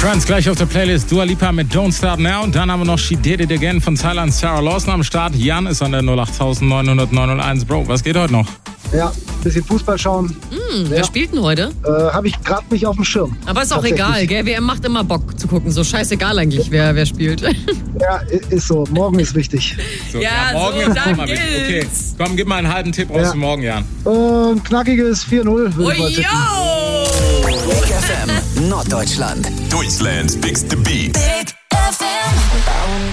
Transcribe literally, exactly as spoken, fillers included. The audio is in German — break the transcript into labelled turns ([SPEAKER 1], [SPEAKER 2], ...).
[SPEAKER 1] Trance gleich auf der Playlist. Dua Lipa mit Don't Start Now. Und dann haben wir noch She Did It Again von Tyler und Sarah Lawson am Start. Jan ist an der null acht neun null null neun null eins. Bro, was geht heute noch?
[SPEAKER 2] Ja, bisschen Fußball schauen.
[SPEAKER 3] Mm, ja. Wer spielt denn heute?
[SPEAKER 2] Äh, Habe ich gerade nicht auf dem Schirm.
[SPEAKER 3] Aber ist auch egal, gell? W M macht immer Bock zu gucken. So scheißegal eigentlich, wer, wer spielt.
[SPEAKER 2] Ja, ist so. Morgen ist wichtig.
[SPEAKER 3] So, ja, ja, morgen so, ist dann mal wichtig.
[SPEAKER 1] Okay, komm, gib mal einen halben Tipp raus ja. für morgen, Jan.
[SPEAKER 2] Äh, knackiges vier null.
[SPEAKER 3] Oh, yo!
[SPEAKER 4] Big F M, Norddeutschland.
[SPEAKER 5] Deutschland's biggest beat.